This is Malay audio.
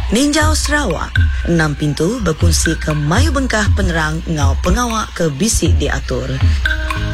Ninjau Sarawak, 6 pintu berkongsi ke Mayu Bengkah penerang ngau pengawak ke bisik diatur.